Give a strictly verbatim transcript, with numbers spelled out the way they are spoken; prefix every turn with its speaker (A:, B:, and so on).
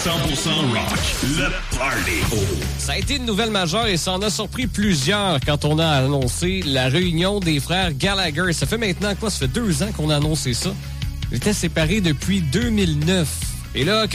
A: cent pour cent rock, le party.
B: Ça a été une nouvelle majeure et ça en a surpris plusieurs quand on a annoncé la réunion des frères Gallagher. Ça fait maintenant quoi? Ça fait deux ans qu'on a annoncé ça. Ils étaient séparés depuis deux mille neuf. Et là,